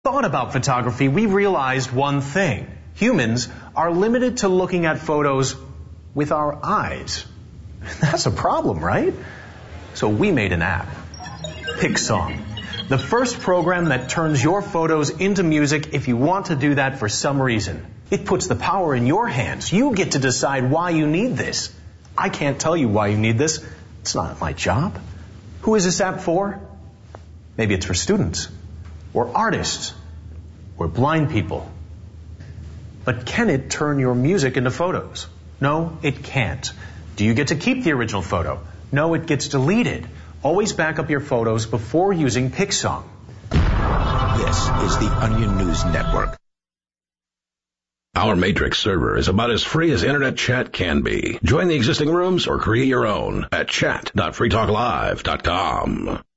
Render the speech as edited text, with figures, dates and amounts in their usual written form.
Thought about photography, we realized one thing. Humans are limited to looking at photos with our eyes. That's a problem, right? So we made an app, PicSong, the first program that turns your photos into music if you want to do that for some reason. It puts the power in your hands. You get to decide why you need this. I can't tell you why you need this. It's not my job. Who is this app for? Maybe it's for students, or artists, or blind people. But can it turn your music into photos? No, it can't. Do you get to keep the original photo? No, it gets deleted. Always back up your photos before using PicSong. This is the Onion News Network. Our Matrix server is about as free as internet chat can be. Join the existing rooms or create your own at chat.freetalklive.com.